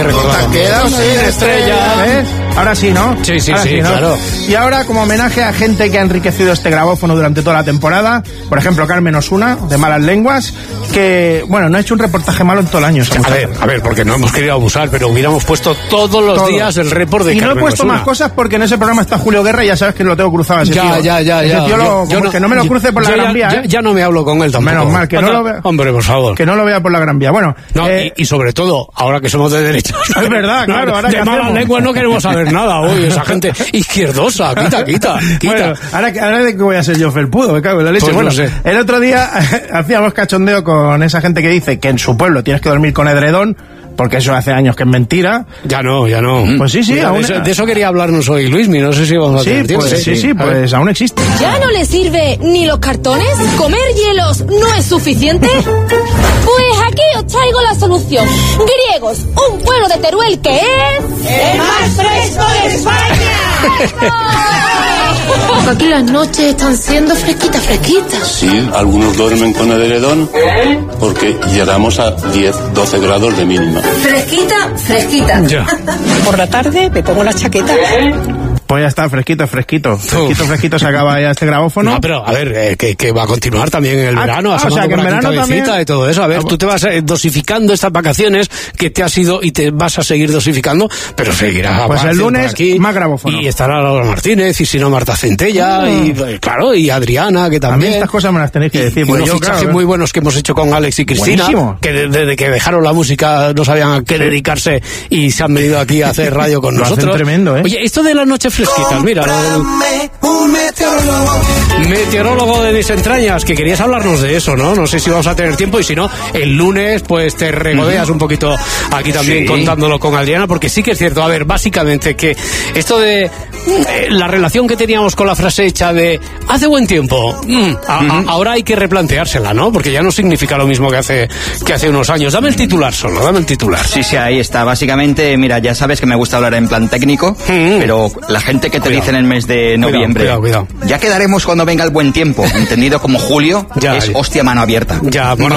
Quedado sin estrella. ¿Ves? Ahora sí, ¿no? Sí, ahora sí, ¿no? claro. Y ahora, como homenaje a gente que ha enriquecido este grabófono durante toda la temporada, por ejemplo, Carmen Osuna, de Malas Lenguas, que, bueno, no ha hecho un reportaje malo en todo el año. A ver, porque no hemos querido abusar, pero hubiéramos puesto todos los días el report de Carmen Osuna. Y no he puesto más cosas porque en ese programa está Julio Guerra y ya sabes que lo tengo cruzado. Ese tío. Ya. Ese tío que no me lo cruce por la Gran Vía. Ya no me hablo con él tampoco. Menos mal, que no lo vea. Hombre, por favor. Que no lo vea por la Gran Vía. Bueno. No, y sobre todo, ahora que somos de derechos. Es verdad, claro. Ahora de Malas Lenguas no queremos saber nada hoy, esa gente izquierdosa. Quita. Bueno, ahora de que voy a ser yo felpudo, me cago en la leche. Pues bueno, no sé. El otro día hacíamos cachondeo con esa gente que dice que en su pueblo tienes que dormir con edredón, porque eso hace años que es mentira. Ya no. Pues sí, mira, aún... de eso quería hablarnos hoy, Luismi, no sé si vamos a tener tiempo. Pues aún existe. ¿Ya no le sirve ni los cartones? ¿Comer hielos no es suficiente? Pues aquí os traigo la solución. Griegos, un pueblo de Teruel que es... ¡el más fresco de España! Aquí las noches están siendo fresquitas. Sí, algunos duermen con edredón porque llegamos a 10, 12 grados de mínima. Fresquita. Ya. Por la tarde me pongo la chaqueta. Pues ya está, fresquito. Se acaba ya este grabófono. No, pero a ver, que va a continuar también en el verano. O sea, que en verano también... y todo eso. A ver, tú te vas dosificando estas vacaciones que te has ido y te vas a seguir dosificando, pero seguirá. Pues el lunes aquí, más grabófono. Y estará Laura Martínez, y si no, Marta Centella, y claro, y Adriana, que también. A mí estas cosas me las tenéis que decir. Y unos fichajes muy buenos que hemos hecho con Alex y Cristina. Buenísimo. Que desde que dejaron la música no sabían a qué dedicarse y se han venido aquí a hacer radio con nosotros. Lo hacen tremendo, ¿eh? Oye, esto de las noches fresquitas, mira, un meteorólogo de mis entrañas, que querías hablarnos de eso, ¿no? No sé si vamos a tener tiempo, y si no, el lunes pues te regodeas un poquito aquí también contándolo con Adriana, porque sí que es cierto. A ver, básicamente que esto de la relación que teníamos con la frase hecha de hace buen tiempo, ahora hay que replanteársela, ¿no? Porque ya no significa lo mismo que hace unos años. Dame el titular solo, dame el titular. Sí, ahí está. Básicamente, mira, ya sabes que me gusta hablar en plan técnico, pero la gente que te dice en el mes de noviembre, cuidado. ya quedaremos cuando venga el buen tiempo, entendido como julio, hostia, mano abierta. Ya, bueno,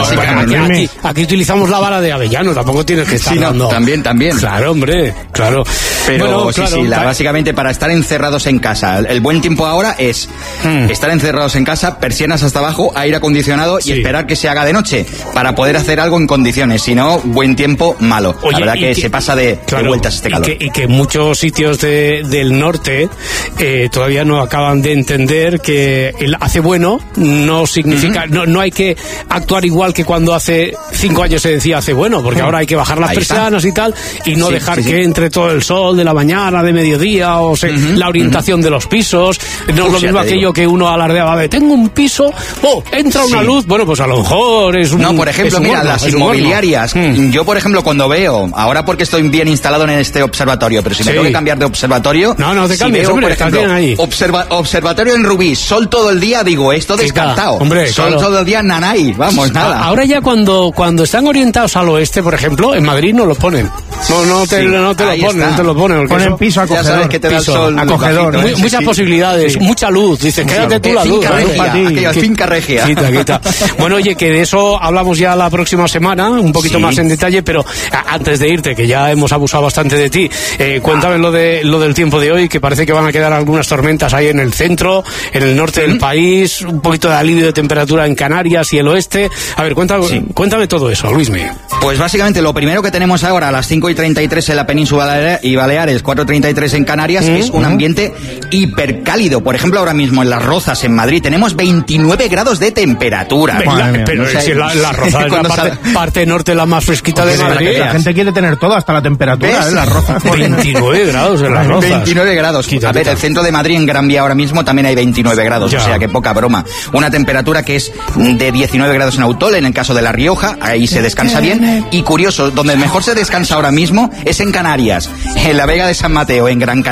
aquí utilizamos la vara de Avellano, tampoco tienes que estar dando... También. Claro, hombre, claro. Pero básicamente para estar encerrados en casa, el buen tiempo ahora es estar encerrados en casa, persianas hasta abajo, aire acondicionado y esperar que se haga de noche para poder hacer algo en condiciones. Si no, buen tiempo malo. Oye, la verdad que se pasa de vueltas este calor. Y que muchos sitios del norte todavía no acaban de entender que el hace bueno no significa, no hay que actuar igual que cuando hace 5 años se decía hace bueno, porque ahora hay que bajar las persianas y tal, y no dejar que entre todo el sol de la mañana, de mediodía, o la orientación de los pisos. No es lo mismo aquello que uno alardeaba de tengo un piso, entra una luz, bueno, pues a lo mejor es un... No, por ejemplo, mira, las inmobiliarias, yo por ejemplo cuando veo, ahora porque estoy bien instalado en este observatorio, pero si me tengo que cambiar de observatorio, no te cambies, veo, hombre, por ejemplo, bien ahí. observatorio en Rubí, sol todo el día, digo, esto descartado. Hombre, sol todo el día, nanay, vamos, nada. Ahora ya cuando están orientados al oeste, por ejemplo, en Madrid no lo ponen. No te lo ponen. Ponen piso acogedor. Ya sabes que te da el sol acogedor. Muchas posibilidades, mucha luz. Dices, quédate tú la luz. Finca regia. Quita. Bueno, oye, que de eso hablamos ya la próxima semana, un poquito más en detalle, pero antes de irte, que ya hemos abusado bastante de ti, cuéntame lo del tiempo de hoy, que parece que van a quedar algunas tormentas ahí en el centro, en el norte del país, un poquito de alivio de temperatura en Canarias y el oeste. A ver, cuéntame todo eso, Luismi. Pues básicamente lo primero que tenemos ahora a las 5:33 en la península y Baleares, 4:33 en Canarias, es un ambiente hipercálido. Por ejemplo, ahora mismo en Las Rozas, en Madrid, tenemos 29 grados de temperatura. Pero si la Rozas es la parte norte la más fresquita de Madrid. La gente quiere tener todo, hasta la temperatura, Las Rozas. 29 grados en Las Rozas. 29 grados. A ver, el centro de Madrid, en Gran Vía, ahora mismo también hay 29 grados, o sea que poca broma. Una temperatura que es de 19 grados en Autol, en el caso de La Rioja, ahí se descansa bien. Y curioso, donde mejor se descansa ahora mismo es en Canarias, en la Vega de San Mateo, en Gran Canaria.